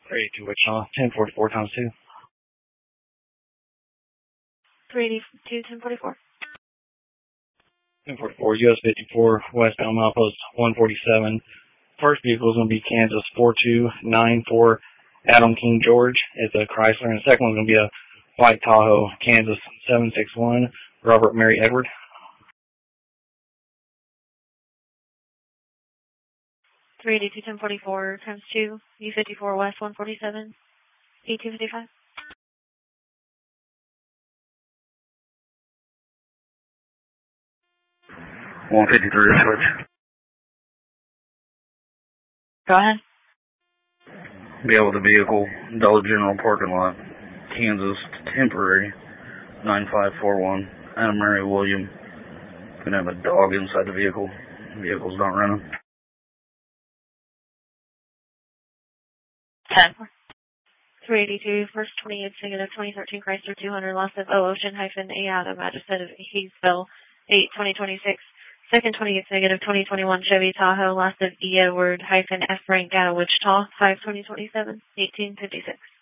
382 Wichita, 1044 times 2. 382, 1044. 1044, US 54, westbound milepost 147. First vehicle is going to be Kansas 4294 Adam King George. It's a Chrysler. And the second one's going to be a white Tahoe, Kansas 761 Robert Mary Edward. 382, 1044 times 2, U54 West 147, E255. 153 switch. Go ahead. Be out with the vehicle, Dollar General parking lot, Kansas, temporary, 9541, Adam Mary William. Gonna have a dog inside the vehicle. Vehicle's not running. 10. 382, first 28 negative 2013 Chrysler 200, loss of O Ocean hyphen A Adam, address of Hayesville, 8 2026. Second 28 negative 2021 Chevy Tahoe, loss of E Edward hyphen F Rank out of Wichita, 5 2027, 1856.